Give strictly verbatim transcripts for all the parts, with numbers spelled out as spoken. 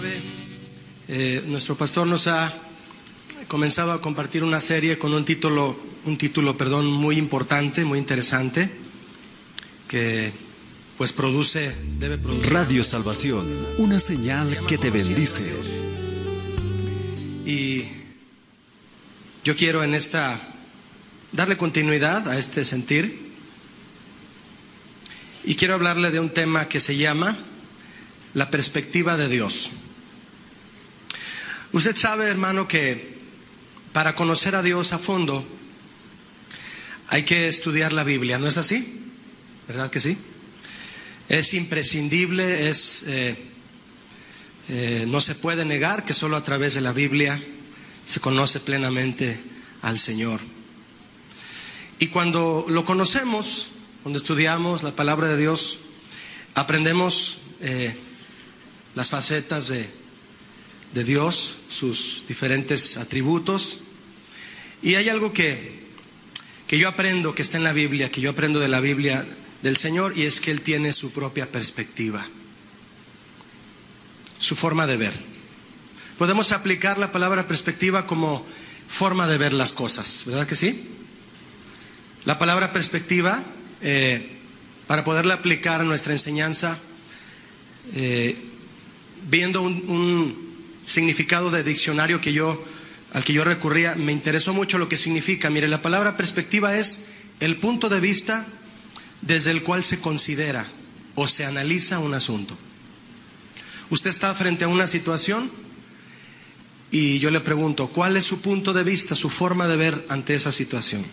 sabe, eh, nuestro pastor nos ha comenzado a compartir una serie con un título, un título, perdón, muy importante, muy interesante, que pues produce, debe producir. Radio Salvación, una señal que te bendice. Y yo quiero en esta darle continuidad a este sentir y quiero hablarle de un tema que se llama la perspectiva de Dios. Usted sabe, hermano, que para conocer a Dios a fondo hay que estudiar la Biblia, ¿no es así? ¿Verdad que sí? Es imprescindible, es eh, eh, no se puede negar que solo a través de la Biblia se conoce plenamente al Señor. Y cuando lo conocemos, cuando estudiamos la palabra de Dios, aprendemos eh, las facetas de, de Dios, sus diferentes atributos. Y hay algo que, que yo aprendo, que está en la Biblia, que yo aprendo de la Biblia del Señor, y es que Él tiene su propia perspectiva, su forma de ver. Podemos aplicar la palabra perspectiva como forma de ver las cosas, ¿verdad que sí? La palabra perspectiva, eh, para poderla aplicar a nuestra enseñanza, eh, viendo un, un significado de diccionario que yo, al que yo recurría, me interesó mucho lo que significa. Mire, la palabra perspectiva es el punto de vista desde el cual se considera o se analiza un asunto. Usted está frente a una situación y yo le pregunto, ¿cuál es su punto de vista, su forma de ver ante esa situación?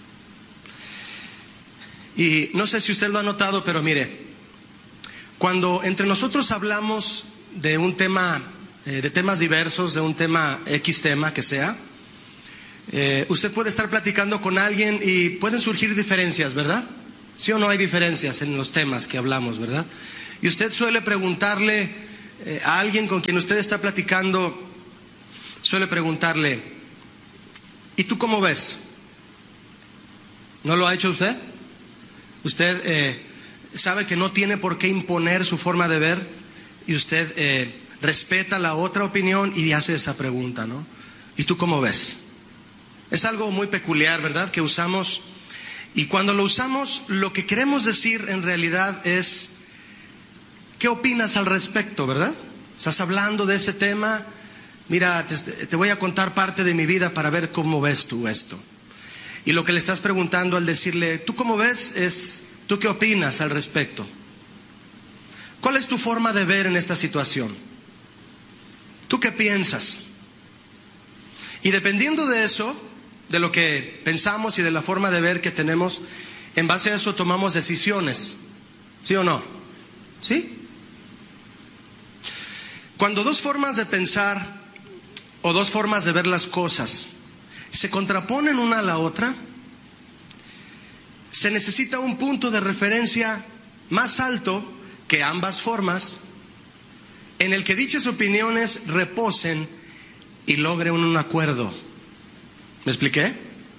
Y no sé si usted lo ha notado, pero mire, cuando entre nosotros hablamos de un tema, eh, de temas diversos, de un tema X tema que sea, eh, usted puede estar platicando con alguien y pueden surgir diferencias, ¿verdad? ¿Sí o no hay diferencias en los temas que hablamos, verdad? Y usted suele preguntarle eh, a alguien con quien usted está platicando, suele preguntarle, ¿y tú cómo ves? ¿No lo ha hecho usted? Usted eh, sabe que no tiene por qué imponer su forma de ver y usted eh, respeta la otra opinión y hace esa pregunta, ¿no? ¿Y tú cómo ves? Es algo muy peculiar, ¿verdad? Que usamos, y cuando lo usamos, lo que queremos decir en realidad es, ¿qué opinas al respecto, verdad? Estás hablando de ese tema, mira, te, te voy a contar parte de mi vida para ver cómo ves tú esto. Y lo que le estás preguntando al decirle, ¿tú cómo ves? Es, ¿tú qué opinas al respecto? ¿Cuál es tu forma de ver en esta situación? ¿Tú qué piensas? Y dependiendo de eso, de lo que pensamos y de la forma de ver que tenemos, en base a eso tomamos decisiones. ¿Sí o no? ¿Sí? Cuando dos formas de pensar o dos formas de ver las cosas se contraponen una a la otra, se necesita un punto de referencia más alto que ambas formas, en el que dichas opiniones reposen y logren un acuerdo. ¿Me expliqué?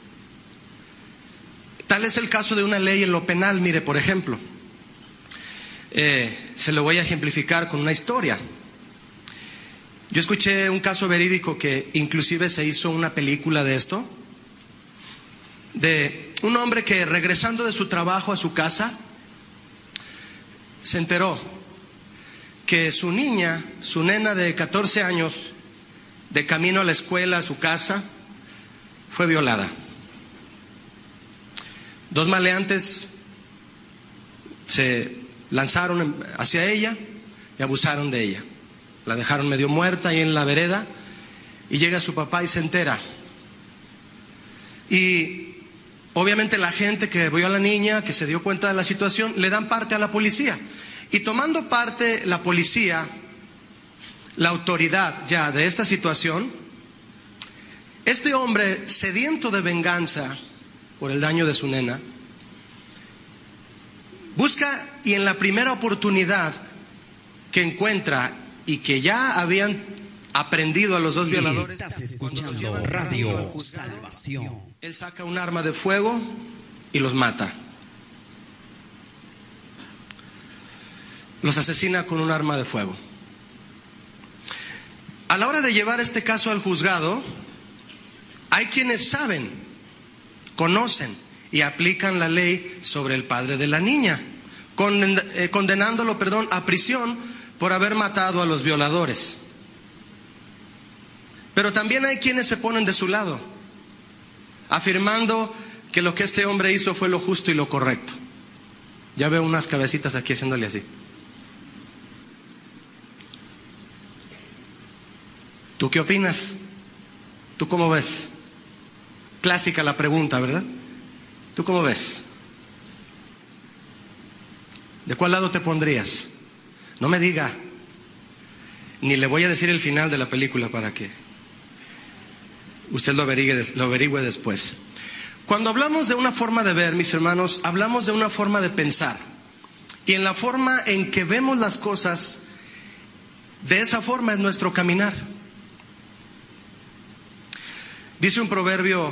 Tal es el caso de una ley en lo penal. Mire, por ejemplo, eh, se lo voy a ejemplificar con una historia. Yo escuché un caso verídico que inclusive se hizo una película de esto, de un hombre que regresando de su trabajo a su casa se enteró que su niña, su nena de catorce años, de camino a la escuela, a su casa, fue violada. Dos maleantes se lanzaron hacia ella y abusaron de ella. La dejaron medio muerta ahí en la vereda y llega su papá y se entera. Y obviamente la gente que vio a la niña, que se dio cuenta de la situación, le dan parte a la policía. Y tomando parte la policía, la autoridad ya de esta situación, este hombre sediento de venganza por el daño de su nena, busca y en la primera oportunidad que encuentra y que ya habían aprendido a los dos violadores. Estás escuchando Radio Salvación. Él saca un arma de fuego y los mata. Los asesina con un arma de fuego. A la hora de llevar este caso al juzgado, hay quienes saben, conocen y aplican la ley sobre el padre de la niña, condenándolo, perdón, a prisión por haber matado a los violadores. Pero también hay quienes se ponen de su lado, afirmando que lo que este hombre hizo fue lo justo y lo correcto. Ya veo unas cabecitas aquí haciéndole así. ¿Tú qué opinas? ¿Tú cómo ves? Clásica la pregunta, ¿verdad? ¿Tú cómo ves? ¿De cuál lado te pondrías? No me diga, ni le voy a decir el final de la película para que usted lo averigüe, lo averigüe después. Cuando hablamos de una forma de ver, mis hermanos, hablamos de una forma de pensar. Y en la forma en que vemos las cosas, de esa forma es nuestro caminar. Dice un proverbio,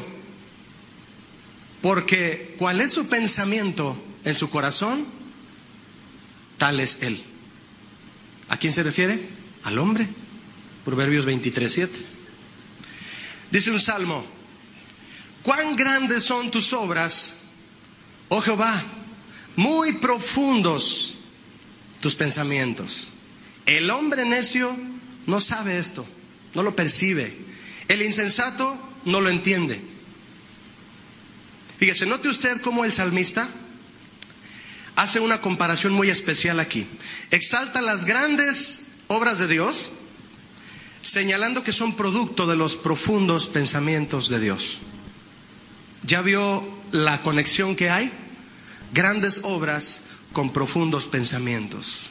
porque cuál es su pensamiento en su corazón, tal es él. ¿A quién se refiere? Al hombre. Proverbios veintitrés, siete. Dice un salmo, cuán grandes son tus obras, oh Jehová, muy profundos tus pensamientos. El hombre necio no sabe esto, no lo percibe. El insensato no lo entiende. Fíjese, note usted cómo el salmista hace una comparación muy especial aquí. Exalta las grandes obras de Dios, señalando que son producto de los profundos pensamientos de Dios. ¿Ya vio la conexión que hay? Grandes obras con profundos pensamientos.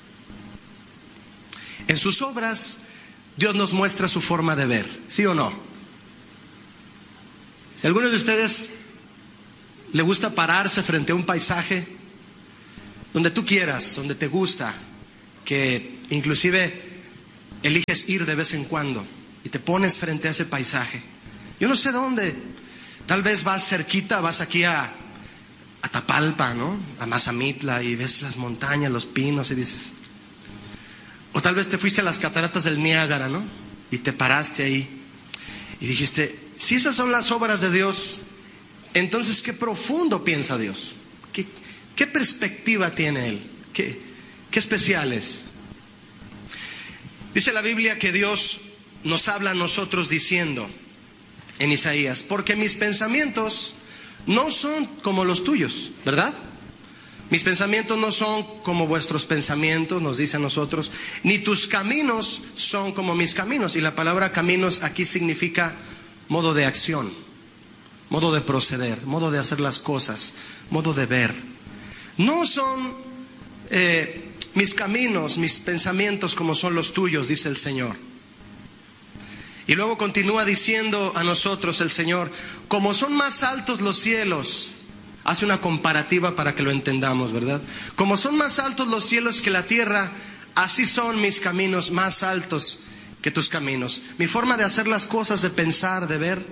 En sus obras, Dios nos muestra su forma de ver, ¿sí o no? Si a alguno de ustedes le gusta pararse frente a un paisaje, donde tú quieras, donde te gusta, que inclusive eliges ir de vez en cuando y te pones frente a ese paisaje. Yo no sé dónde, tal vez vas cerquita, vas aquí a, a Tapalpa, ¿no? A Mazamitla, y ves las montañas, los pinos y dices... O tal vez te fuiste a las cataratas del Niágara, ¿no? Y te paraste ahí y dijiste, si esas son las obras de Dios, entonces qué profundo piensa Dios. ¿Qué, qué perspectiva tiene Él? ¿Qué, qué especial es? Dice la Biblia que Dios nos habla a nosotros diciendo en Isaías, porque mis pensamientos no son como los tuyos, ¿verdad? Mis pensamientos no son como vuestros pensamientos, nos dice a nosotros, ni tus caminos son como mis caminos. Y la palabra caminos aquí significa modo de acción, modo de proceder, modo de hacer las cosas, modo de ver. No son eh, mis caminos, mis pensamientos como son los tuyos, dice el Señor. Y luego continúa diciendo a nosotros el Señor, como son más altos los cielos. Hace una comparativa para que lo entendamos, ¿verdad? Como son más altos los cielos que la tierra, así son mis caminos más altos que tus caminos. Mi forma de hacer las cosas, de pensar, de ver,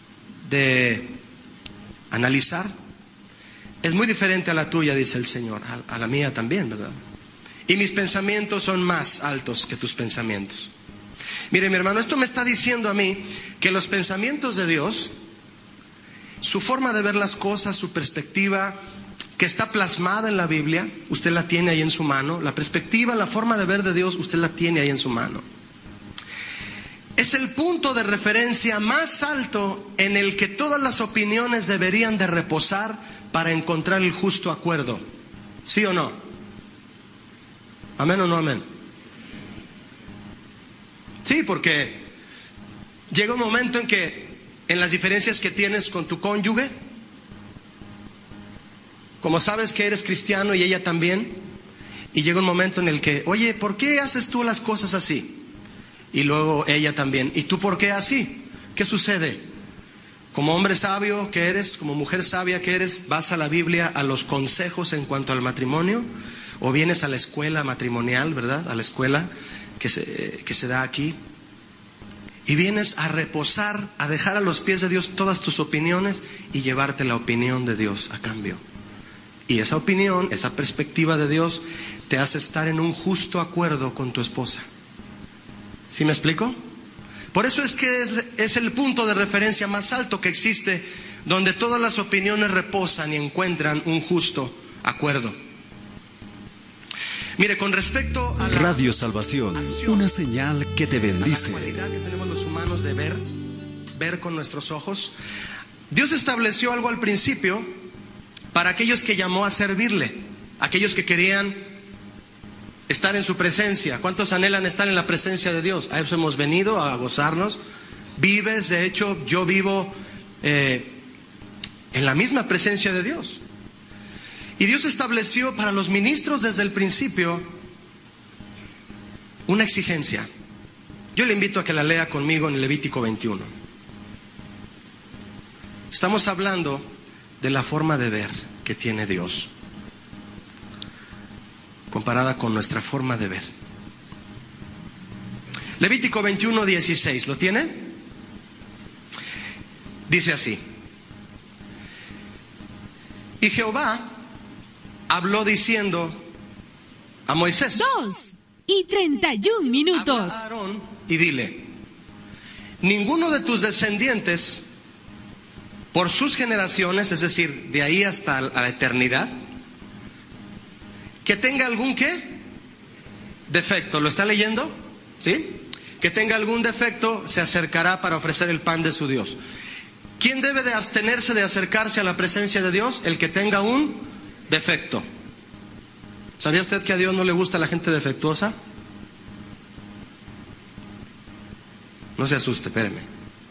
de analizar, es muy diferente a la tuya, dice el Señor, a, a la mía también, ¿verdad? Y mis pensamientos son más altos que tus pensamientos. Mire, mi hermano, esto me está diciendo a mí que los pensamientos de Dios, su forma de ver las cosas, su perspectiva, que está plasmada en la Biblia, usted la tiene ahí en su mano. La perspectiva, la forma de ver de Dios, usted la tiene ahí en su mano. Es el punto de referencia más alto en el que todas las opiniones deberían de reposar para encontrar el justo acuerdo. ¿Sí o no? ¿Amén o no amén? Sí, porque llega un momento en que en las diferencias que tienes con tu cónyuge, como sabes que eres cristiano y ella también, y llega un momento en el que, oye, ¿por qué haces tú las cosas así? Y luego ella también, ¿y tú por qué así? ¿Qué sucede? Como hombre sabio que eres, como mujer sabia que eres, ¿vas a la Biblia a los consejos en cuanto al matrimonio? ¿O vienes a la escuela matrimonial, verdad? A la escuela que se, que se da aquí. Y vienes a reposar, a dejar a los pies de Dios todas tus opiniones y llevarte la opinión de Dios a cambio. Y esa opinión, esa perspectiva de Dios te hace estar en un justo acuerdo con tu esposa. ¿Sí me explico? Por eso es que es, es el punto de referencia más alto que existe, donde todas las opiniones reposan y encuentran un justo acuerdo. Mire, con respecto a la Radio Salvación, acción, una señal que te bendice. a la cualidad que tenemos los humanos de ver, ver con nuestros ojos, Dios estableció algo al principio para aquellos que llamó a servirle, aquellos que querían estar en su presencia. ¿Cuántos anhelan estar en la presencia de Dios? A eso hemos venido, a gozarnos. Vives, de hecho, yo vivo eh, en la misma presencia de Dios. Y Dios estableció para los ministros desde el principio una exigencia. Yo le invito a que la lea conmigo en Levítico veintiuno. Estamos hablando de la forma de ver que tiene Dios, comparada con nuestra forma de ver. Levítico veintiuno, dieciséis, ¿lo tiene? Dice así: y Jehová habló diciendo a Moisés: Dos y treinta y un minutos. habla a Aarón y dile: ninguno de tus descendientes, por sus generaciones, es decir, de ahí hasta la eternidad, que tenga algún ¿qué? Defecto. ¿Lo está leyendo? ¿Sí? Que tenga algún defecto, se acercará para ofrecer el pan de su Dios. ¿Quién debe de abstenerse de acercarse a la presencia de Dios? El que tenga un defecto. ¿Sabía usted que a Dios no le gusta la gente defectuosa? No se asuste, espéreme.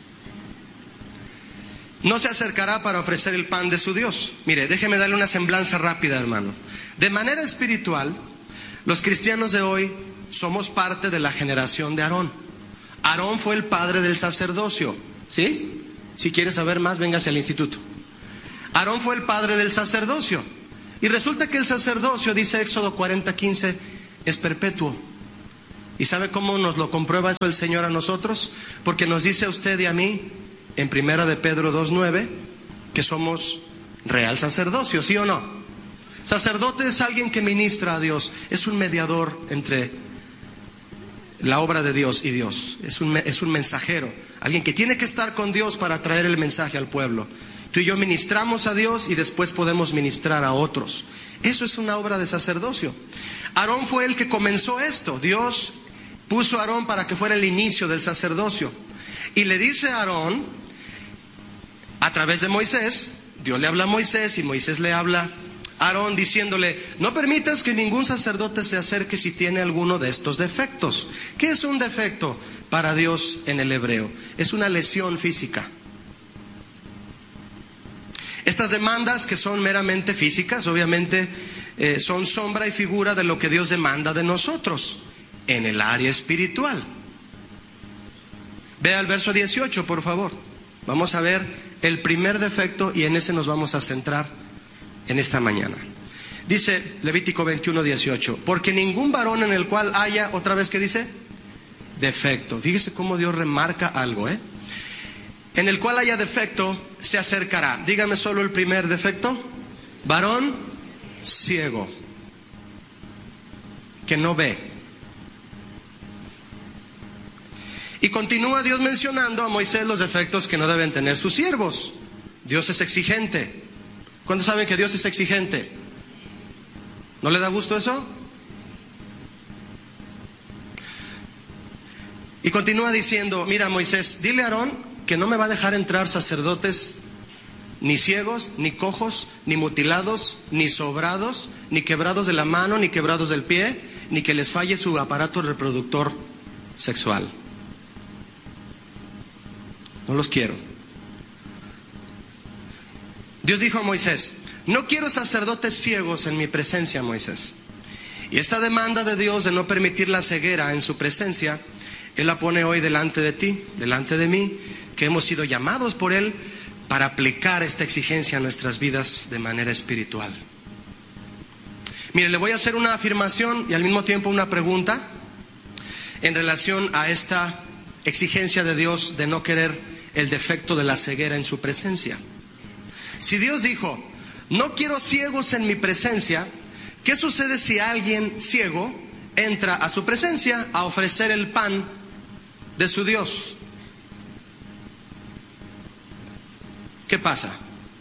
No se acercará para ofrecer el pan de su Dios. Mire, déjeme darle una semblanza rápida, hermano. De manera espiritual, los cristianos de hoy somos parte de la generación de Aarón. Aarón fue el padre del sacerdocio, ¿sí? Si quiere saber más, véngase al instituto. Aarón fue el padre del sacerdocio. Y resulta que el sacerdocio, dice Éxodo cuarenta, quince, es perpetuo. ¿Y sabe cómo nos lo comprueba eso el Señor a nosotros? Porque nos dice a usted y a mí, en primera de Pedro dos, nueve, que somos real sacerdocio, ¿sí o no? Sacerdote es alguien que ministra a Dios, es un mediador entre la obra de Dios y Dios, es un, es un mensajero, alguien que tiene que estar con Dios para traer el mensaje al pueblo. Tú y yo ministramos a Dios y después podemos ministrar a otros. Eso es una obra de sacerdocio. Aarón fue el que comenzó esto. Dios puso a Aarón para que fuera el inicio del sacerdocio. Y le dice a Aarón, a través de Moisés, Dios le habla a Moisés y Moisés le habla a Aarón diciéndole: no permitas que ningún sacerdote se acerque si tiene alguno de estos defectos. ¿Qué es un defecto para Dios en el hebreo? Es una lesión física. Estas demandas, que son meramente físicas, obviamente eh, son sombra y figura de lo que Dios demanda de nosotros en el área espiritual. Vea el verso dieciocho, por favor. Vamos a ver el primer defecto y en ese nos vamos a centrar en esta mañana. Dice Levítico veintiuno, dieciocho: porque ningún varón en el cual haya, otra vez, ¿qué dice? Defecto. Fíjese cómo Dios remarca algo, ¿eh? En el cual haya defecto, se acercará. Dígame solo el primer defecto. Varón ciego, que no ve. Y continúa Dios mencionando a Moisés los defectos que no deben tener sus siervos. Dios es exigente. ¿Cuántos saben que Dios es exigente? ¿No le da gusto eso? Y continúa diciendo: mira, Moisés, dile a Aarón que no me va a dejar entrar sacerdotes ni ciegos, ni cojos, ni mutilados, ni sobrados, ni quebrados de la mano, ni quebrados del pie, ni que les falle su aparato reproductor sexual. No los quiero. Dios dijo a Moisés: no quiero sacerdotes ciegos en mi presencia, Moisés. Y esta demanda de Dios de no permitir la ceguera en su presencia, Él la pone hoy delante de ti, delante de mí, que hemos sido llamados por Él para aplicar esta exigencia a nuestras vidas de manera espiritual. Mire, le voy a hacer una afirmación y al mismo tiempo una pregunta en relación a esta exigencia de Dios de no querer el defecto de la ceguera en su presencia. Si Dios dijo: no quiero ciegos en mi presencia, ¿qué sucede si alguien ciego entra a su presencia a ofrecer el pan de su Dios? ¿Qué pasa?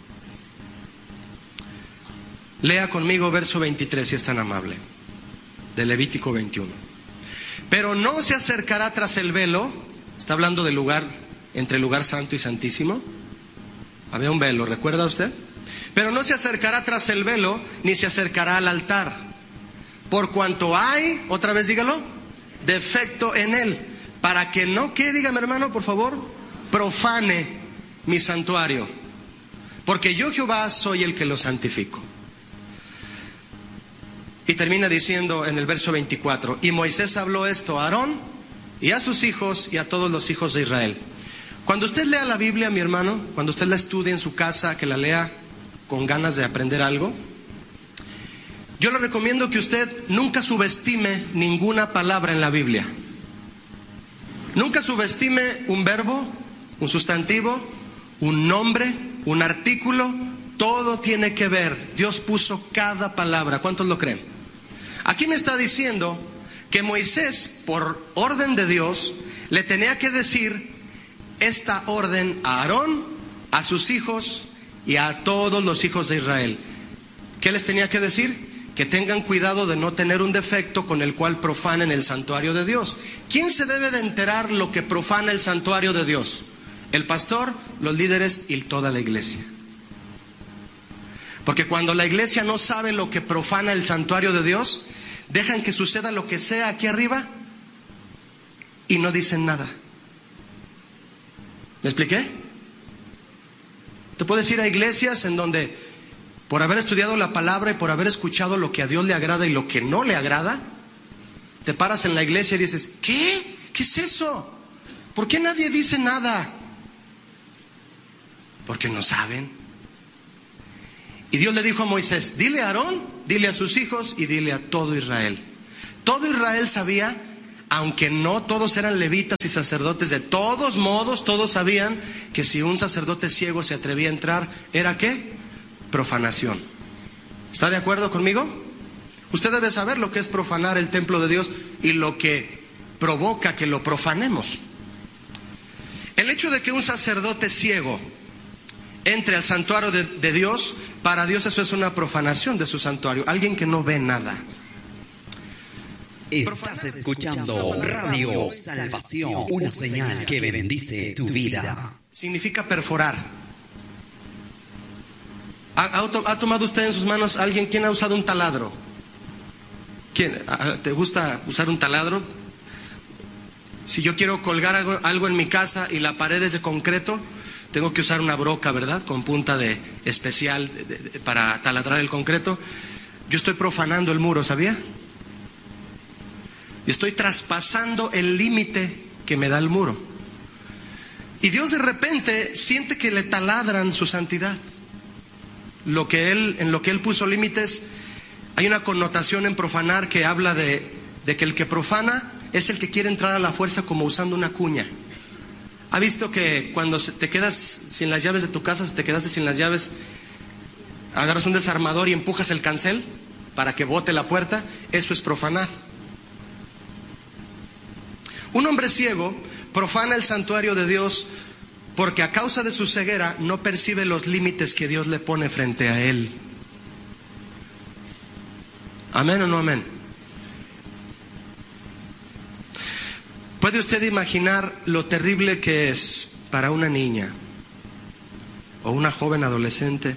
Lea conmigo verso veintitrés, si es tan amable, de Levítico veintiuno. Pero no se acercará tras el velo, está hablando del lugar, entre el lugar santo y santísimo. Había un velo, ¿recuerda usted? Pero no se acercará tras el velo, ni se acercará al altar, por cuanto hay, otra vez dígalo, defecto en él, para que no, ¿qué? Dígame, hermano, por favor, profane mi santuario, porque yo Jehová soy el que lo santifico. Y termina diciendo en el verso veinticuatro, y Moisés habló esto a Aarón y a sus hijos y a todos los hijos de Israel. Cuando usted lea la Biblia, mi hermano, cuando usted la estudie en su casa, que la lea con ganas de aprender algo, yo le recomiendo que usted nunca subestime ninguna palabra en la Biblia. Nunca subestime un verbo, un sustantivo, un nombre, un artículo. Todo tiene que ver. Dios puso cada palabra. ¿Cuántos lo creen? Aquí me está diciendo que Moisés, por orden de Dios, le tenía que decir esta orden a Aarón, a sus hijos y a todos los hijos de Israel. ¿Qué les tenía que decir? Que tengan cuidado de no tener un defecto con el cual profanen el santuario de Dios. ¿Quién se debe de enterar lo que profana el santuario de Dios? El pastor, los líderes y toda la iglesia. Porque cuando la iglesia no sabe lo que profana el santuario de Dios, dejan que suceda lo que sea aquí arriba y no dicen nada. ¿Me expliqué? Te puedes ir a iglesias en donde, por haber estudiado la palabra y por haber escuchado lo que a Dios le agrada y lo que no le agrada, te paras en la iglesia y dices, ¿qué? ¿Qué es eso? ¿Por qué nadie dice nada? Porque no saben. Y Dios le dijo a Moisés, dile a Aarón, dile a sus hijos y dile a todo Israel. Todo Israel sabía, aunque no todos eran levitas y sacerdotes, de todos modos todos sabían que si un sacerdote ciego se atrevía a entrar, ¿era qué? Profanación. ¿Está de acuerdo conmigo? Usted debe saber lo que es profanar el templo de Dios y lo que provoca que lo profanemos. El hecho de que un sacerdote ciego entre al santuario de, de Dios, para Dios eso es una profanación de su santuario. Alguien que no ve nada. Estás escuchando Radio Salvación, una señal que bendice tu vida. Significa perforar. ¿Ha, ha, ha tomado usted en sus manos alguien quien ha usado un taladro? ¿Quién? ¿Te gusta usar un taladro? Si yo quiero colgar algo, algo en mi casa y la pared es de concreto, tengo que usar una broca, ¿verdad? Con punta de especial de, de, para taladrar el concreto. Yo estoy profanando el muro, ¿sabía? Y estoy traspasando el límite que me da el muro. Y Dios de repente siente que le taladran su santidad. Lo que él, en lo que Él puso límites, hay una connotación en profanar que habla de, de que el que profana es el que quiere entrar a la fuerza como usando una cuña. ¿Ha visto que cuando te quedas sin las llaves de tu casa, si te quedaste sin las llaves, agarras un desarmador y empujas el cancel para que bote la puerta? Eso es profanar. Un hombre ciego profana el santuario de Dios porque a causa de su ceguera no percibe los límites que Dios le pone frente a él. ¿Amén o no amén? ¿Puede usted imaginar lo terrible que es para una niña o una joven adolescente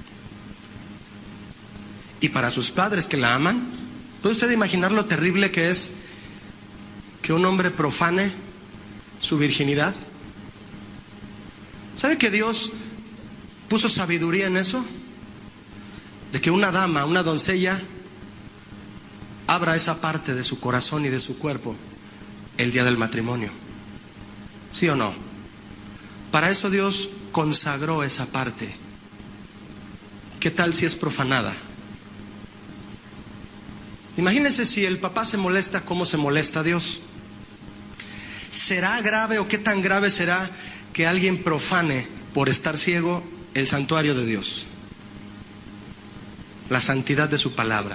y para sus padres que la aman? ¿Puede usted imaginar lo terrible que es que un hombre profane su virginidad? ¿Sabe que Dios puso sabiduría en eso? De que una dama, una doncella, abra esa parte de su corazón y de su cuerpo el día del matrimonio. ¿Sí o no? Para eso Dios consagró esa parte. ¿Qué tal si es profanada? Imagínense si el papá se molesta, ¿cómo se molesta Dios? ¿Será grave o qué tan grave será que alguien profane por estar ciego el santuario de Dios? La santidad de su palabra.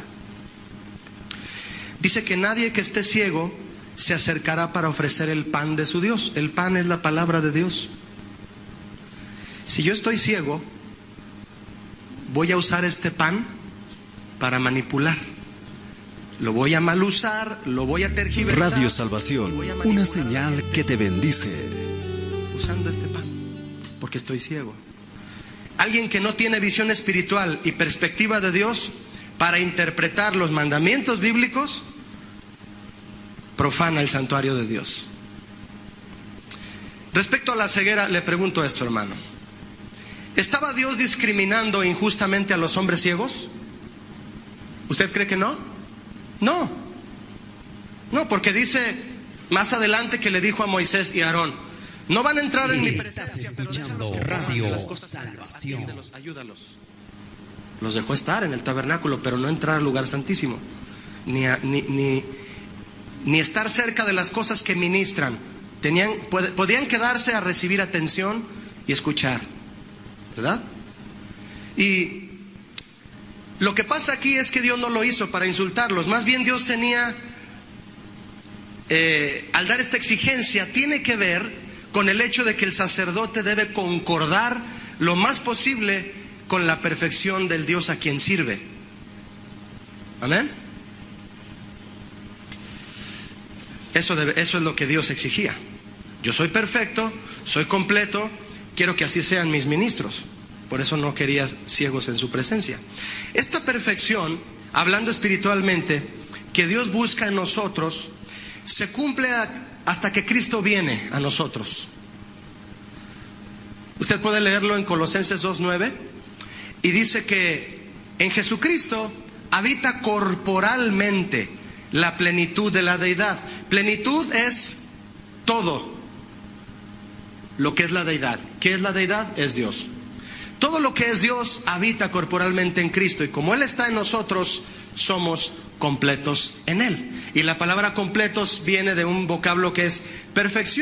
Dice que nadie que esté ciego se acercará para ofrecer el pan de su Dios. El pan es la palabra de Dios. Si yo estoy ciego, voy a usar este pan para manipular. Lo voy a mal usar, lo voy a tergiversar. Radio Salvación, una señal que te bendice. Usando este pan, porque estoy ciego. Alguien que no tiene visión espiritual y perspectiva de Dios para interpretar los mandamientos bíblicos, profana el santuario de Dios. Respecto a la ceguera, le pregunto esto, hermano. ¿Estaba Dios discriminando injustamente a los hombres ciegos? ¿Usted cree que no? No. No, porque dice más adelante que le dijo a Moisés y a Aarón: no van a entrar en mi presencia. Estás escuchando Radio Salvación. Ayúdalos. Los dejó estar en el tabernáculo, pero no entrar al lugar santísimo. Ni, a, ni, ni, ni estar cerca de las cosas que ministran. Tenían, podían quedarse a recibir atención y escuchar, ¿verdad? Y lo que pasa aquí es que Dios no lo hizo para insultarlos. Más bien Dios tenía, eh, al dar esta exigencia, tiene que ver con el hecho de que el sacerdote debe concordar lo más posible con la perfección del Dios a quien sirve. Amén. Eso, debe, eso es lo que Dios exigía. Yo soy perfecto, soy completo, quiero que así sean mis ministros. Por eso no quería ciegos en su presencia. Esta perfección, hablando espiritualmente, que Dios busca en nosotros, se cumple a, hasta que Cristo viene a nosotros. Usted puede leerlo en Colosenses dos nueve, y dice que en Jesucristo habita corporalmente la plenitud de la deidad. Plenitud es todo lo que es la deidad. ¿Qué es la deidad? Es Dios. Todo lo que es Dios habita corporalmente en Cristo, y como Él está en nosotros, somos completos en Él. Y la palabra completos viene de un vocablo que es perfección.